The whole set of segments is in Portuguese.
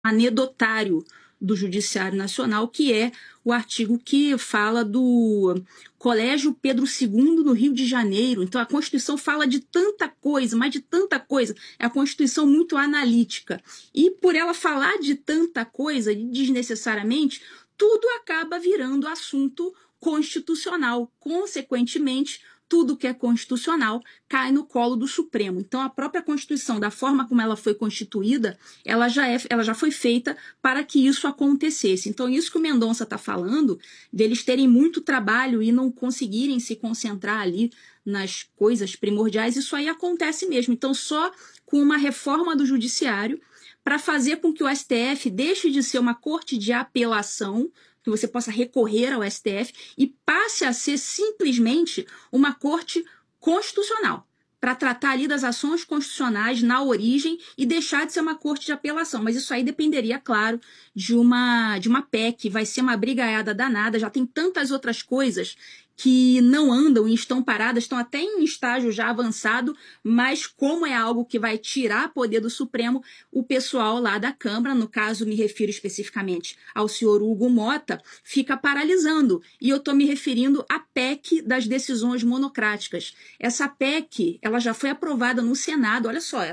anedotário do Judiciário Nacional, que é o artigo que fala do Colégio Pedro II no Rio de Janeiro. Então, a Constituição fala de tanta coisa, mas de tanta coisa. É a Constituição muito analítica. E por ela falar de tanta coisa, desnecessariamente, tudo acaba virando assunto constitucional. Consequentemente, tudo que é constitucional cai no colo do Supremo. Então, a própria Constituição, da forma como ela foi constituída, ela já foi feita para que isso acontecesse. Então, isso que o Mendonça está falando, deles terem muito trabalho e não conseguirem se concentrar ali nas coisas primordiais, isso aí acontece mesmo. Então, só com uma reforma do Judiciário, para fazer com que o STF deixe de ser uma corte de apelação, que você possa recorrer ao STF e passe a ser simplesmente uma corte constitucional, para tratar ali das ações constitucionais na origem e deixar de ser uma corte de apelação. Mas isso aí dependeria, claro, de uma PEC, vai ser uma brigaiada danada, já tem tantas outras coisas que não andam e estão paradas, estão até em estágio já avançado, mas como é algo que vai tirar poder do Supremo, o pessoal lá da Câmara, no caso me refiro especificamente ao senhor Hugo Mota, fica paralisando. E eu estou me referindo à PEC das decisões monocráticas. Essa PEC, ela já foi aprovada no Senado, olha só,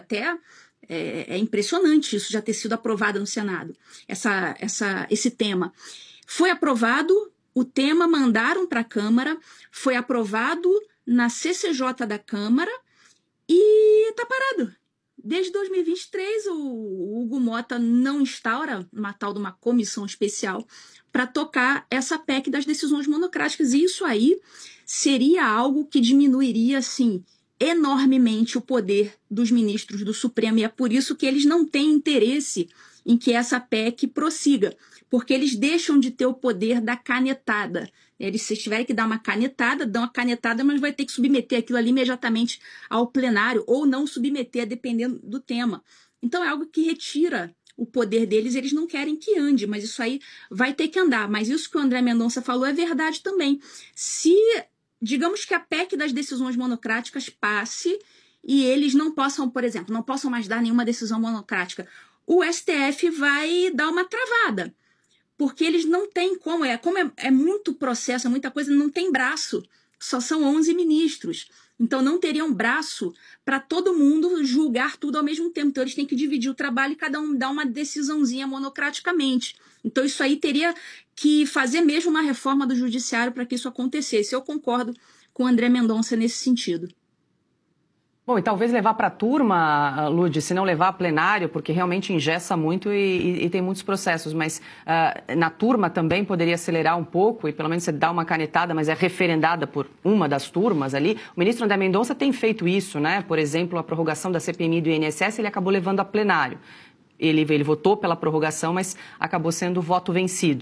é impressionante isso já ter sido aprovado no Senado, esse tema. Foi aprovado. O tema mandaram para a Câmara, foi aprovado na CCJ da Câmara e está parado. Desde 2023, o Hugo Mota não instaura uma tal de uma comissão especial para tocar essa PEC das decisões monocráticas. E isso aí seria algo que diminuiria, assim, enormemente o poder dos ministros do Supremo. E é por isso que eles não têm interesse em que essa PEC prossiga, porque eles deixam de ter o poder da canetada. Eles, se tiverem que dar uma canetada, dão a canetada, mas vai ter que submeter aquilo ali imediatamente ao plenário, ou não submeter, dependendo do tema. Então é algo que retira o poder deles, eles não querem que ande, mas isso aí vai ter que andar. Mas isso que o André Mendonça falou é verdade também. Se, digamos que a PEC das decisões monocráticas passe e eles não possam, por exemplo, não possam mais dar nenhuma decisão monocrática, o STF vai dar uma travada, porque eles não têm como é muito processo, é muita coisa, não tem braço, só são 11 ministros, então não teriam braço para todo mundo julgar tudo ao mesmo tempo, então eles têm que dividir o trabalho e cada um dar uma decisãozinha monocraticamente. Então isso aí teria que fazer mesmo uma reforma do judiciário para que isso acontecesse. Eu concordo com o André Mendonça nesse sentido. Bom, e talvez levar para a turma, Lud, se não levar a plenário, porque realmente engessa muito e tem muitos processos, mas na turma também poderia acelerar um pouco e pelo menos você dá uma canetada, mas é referendada por uma das turmas ali. O ministro André Mendonça tem feito isso, né? Por exemplo, a prorrogação da CPMI e do INSS, ele acabou levando a plenário. Ele votou pela prorrogação, mas acabou sendo voto vencido.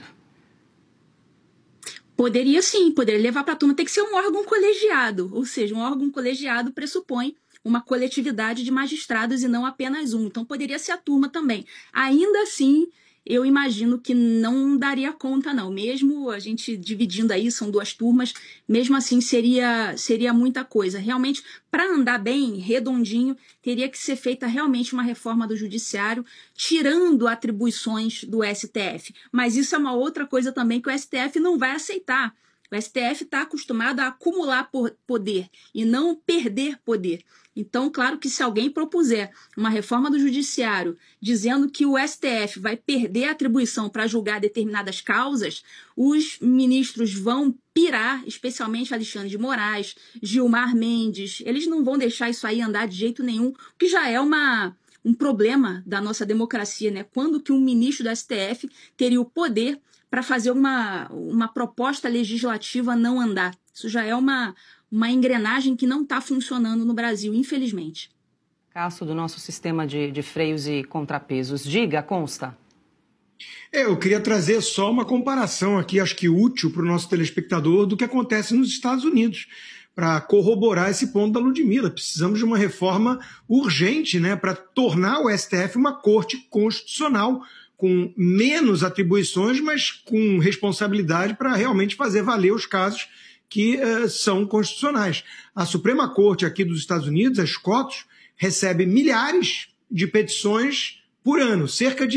Poderia sim, poderia levar para a turma. Tem que ser um órgão colegiado, ou seja, um órgão colegiado pressupõe uma coletividade de magistrados e não apenas um. Então, poderia ser a turma também. Ainda assim, eu imagino que não daria conta, não. Mesmo a gente dividindo aí, são duas turmas, mesmo assim seria muita coisa. Realmente, para andar bem, redondinho, teria que ser feita realmente uma reforma do judiciário, tirando atribuições do STF. Mas isso é uma outra coisa também que o STF não vai aceitar. O STF está acostumado a acumular poder e não perder poder. Então, claro que se alguém propuser uma reforma do judiciário dizendo que o STF vai perder a atribuição para julgar determinadas causas, os ministros vão pirar, especialmente Alexandre de Moraes, Gilmar Mendes. Eles não vão deixar isso aí andar de jeito nenhum, que já é um problema da nossa democracia, né? Quando que um ministro do STF teria o poder para fazer uma proposta legislativa não andar? Isso já é uma engrenagem que não está funcionando no Brasil, infelizmente. Caso do nosso sistema de freios e contrapesos. Diga, Consta. Eu queria trazer só uma comparação aqui, acho que útil para o nosso telespectador, do que acontece nos Estados Unidos, para corroborar esse ponto da Ludmila. Precisamos de uma reforma urgente, né, para tornar o STF uma corte constitucional, com menos atribuições, mas com responsabilidade para realmente fazer valer os casos que são constitucionais. A Suprema Corte aqui dos Estados Unidos, a SCOTUS, recebe milhares de petições por ano, cerca de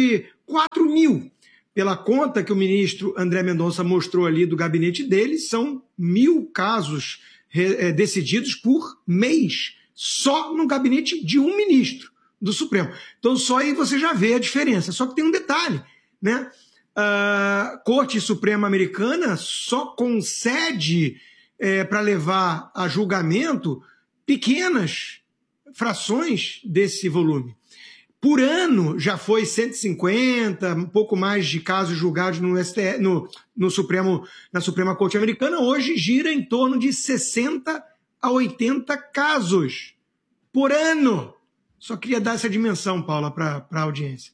4 mil. Pela conta que o ministro André Mendonça mostrou ali do gabinete dele, são 1.000 casos decididos por mês, só no gabinete de um ministro do Supremo. Então, só aí você já vê a diferença. Só que tem um detalhe, né? A Corte Suprema Americana só concede para levar a julgamento pequenas frações desse volume. Por ano já foi 150, um pouco mais de casos julgados no Supremo, na Suprema Corte Americana. Hoje gira em torno de 60 a 80 casos por ano. Só queria dar essa dimensão, Paula, para a audiência.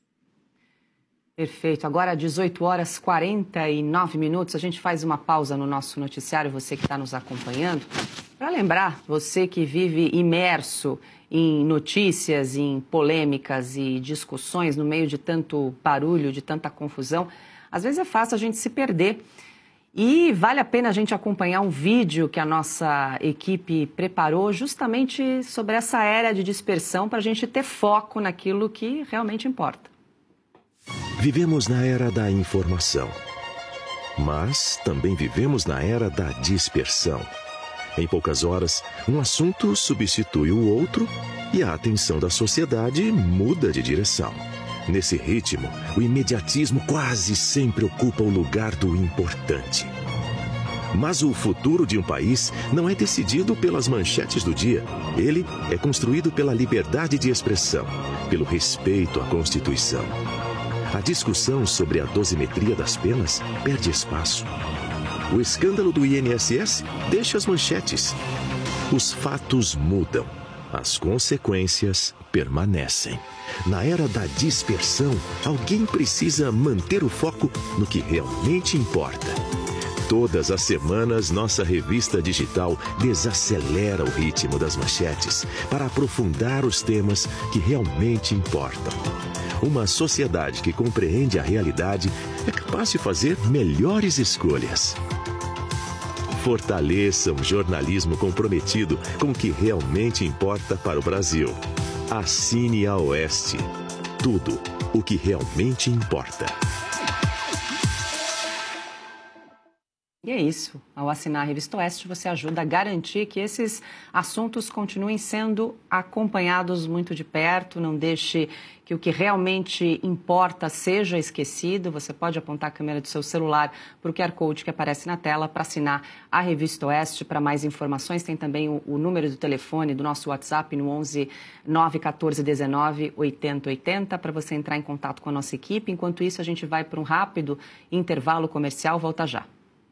Perfeito. Agora, 18h49, a gente faz uma pausa no nosso noticiário, você que está nos acompanhando, para lembrar, você que vive imerso em notícias, em polêmicas e discussões no meio de tanto barulho, de tanta confusão, às vezes é fácil a gente se perder. E vale a pena a gente acompanhar um vídeo que a nossa equipe preparou justamente sobre essa era de dispersão para a gente ter foco naquilo que realmente importa. Vivemos na era da informação, mas também vivemos na era da dispersão. Em poucas horas, um assunto substitui o outro e a atenção da sociedade muda de direção. Nesse ritmo, o imediatismo quase sempre ocupa o lugar do importante. Mas o futuro de um país não é decidido pelas manchetes do dia. Ele é construído pela liberdade de expressão, pelo respeito à Constituição. A discussão sobre a dosimetria das penas perde espaço. O escândalo do INSS deixa as manchetes. Os fatos mudam. As consequências permanecem. Na era da dispersão, alguém precisa manter o foco no que realmente importa. Todas as semanas, nossa revista digital desacelera o ritmo das manchetes para aprofundar os temas que realmente importam. Uma sociedade que compreende a realidade é capaz de fazer melhores escolhas. Fortaleça um jornalismo comprometido com o que realmente importa para o Brasil. Assine a Oeste. Tudo o que realmente importa. E é isso. Ao assinar a Revista Oeste, você ajuda a garantir que esses assuntos continuem sendo acompanhados muito de perto. Não deixe que o que realmente importa seja esquecido. Você pode apontar a câmera do seu celular para o QR Code que aparece na tela para assinar a Revista Oeste. Para mais informações, tem também o número do telefone do nosso WhatsApp no 11 914 19 80 80 para você entrar em contato com a nossa equipe. Enquanto isso, a gente vai para um rápido intervalo comercial. Volta já.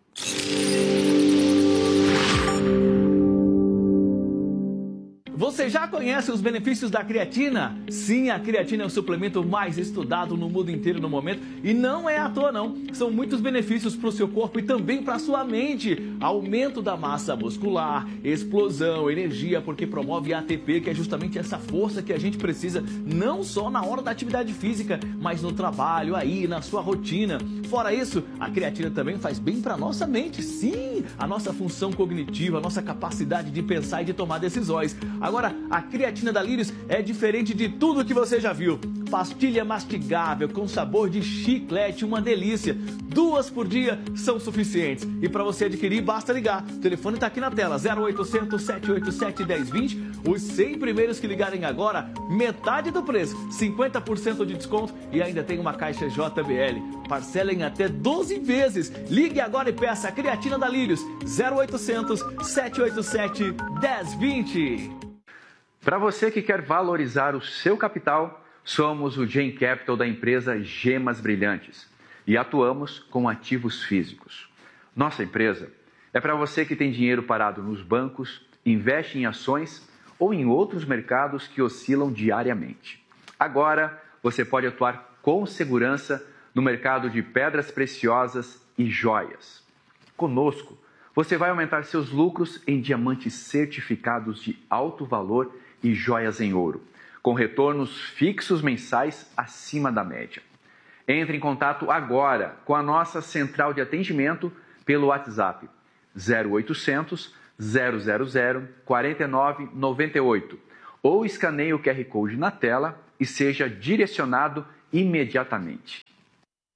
Você já conhece os benefícios da creatina? Sim, a creatina é o suplemento mais estudado no mundo inteiro no momento e não é à toa não. São muitos benefícios para o seu corpo e também para a sua mente. Aumento da massa muscular, explosão, energia, porque promove a ATP, que é justamente essa força que a gente precisa, não só na hora da atividade física, mas no trabalho, aí, na sua rotina. Fora isso, a creatina também faz bem para a nossa mente, sim, a nossa função cognitiva, a nossa capacidade de pensar e de tomar decisões. Agora, a creatina da Lírios é diferente de tudo que você já viu. Pastilha mastigável com sabor de chiclete, uma delícia. 2 por dia são suficientes. E para você adquirir, basta ligar. O telefone está aqui na tela, 0800 787 1020. Os 100 primeiros que ligarem agora, metade do preço, 50% de desconto e ainda tem uma caixa JBL. Parcela em até 12 vezes. Ligue agora e peça a creatina da Lírios, 0800 787 1020. Para você que quer valorizar o seu capital, somos o Gen Capital da empresa Gemas Brilhantes e atuamos com ativos físicos. Nossa empresa é para você que tem dinheiro parado nos bancos, investe em ações ou em outros mercados que oscilam diariamente. Agora, você pode atuar com segurança no mercado de pedras preciosas e joias. Conosco, você vai aumentar seus lucros em diamantes certificados de alto valor e joias em ouro, com retornos fixos mensais acima da média. Entre em contato agora com a nossa central de atendimento pelo WhatsApp 0800 000 4998 ou escaneie o QR Code na tela e seja direcionado imediatamente.